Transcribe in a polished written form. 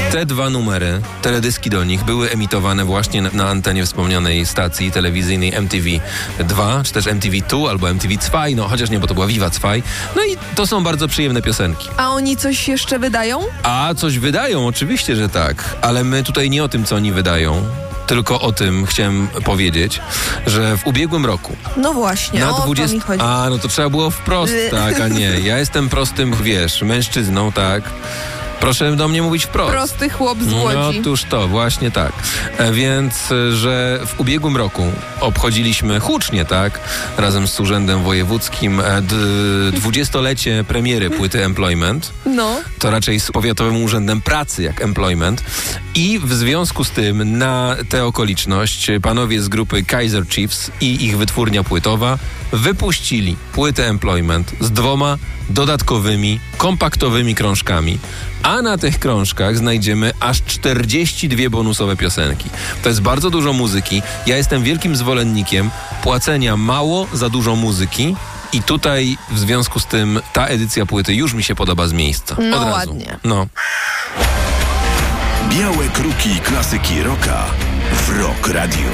Te dwa numery, teledyski do nich, były emitowane właśnie na antenie wspomnianej stacji telewizyjnej MTV2, czy też MTV2 albo MTV2, no chociaż nie, bo to była Viva 2. No i to są bardzo przyjemne piosenki. A oni coś jeszcze wydają? A coś wydają, oczywiście, że tak, ale my tutaj nie o tym, co oni wydają. Tylko o tym chciałem powiedzieć, że w ubiegłym roku... No właśnie, na o 20... to mi chodzi. A, no to trzeba było wprost, tak, a nie. Ja jestem prostym, wiesz, mężczyzną, tak. Proszę do mnie mówić wprost. Prosty chłop z Łodzi. No otóż to, właśnie tak. Więc, że w ubiegłim roku obchodziliśmy hucznie, tak, razem z Urzędem Wojewódzkim 20-lecie premiery płyty Employment. No. To raczej z Powiatowym Urzędem Pracy jak Employment. I w związku z tym na tę okoliczność panowie z grupy Kaiser Chiefs i ich wytwórnia płytowa wypuścili płytę Employment z 2 dodatkowymi, kompaktowymi krążkami. A na tych krążkach znajdziemy aż 42 bonusowe piosenki. To jest bardzo dużo muzyki. Ja jestem wielkim zwolennikiem płacenia mało za dużo muzyki. I tutaj w związku z tym ta edycja płyty już mi się podoba z miejsca. No od razu. Ładnie. No. Białe kruki klasyki rocka w Rock Radio.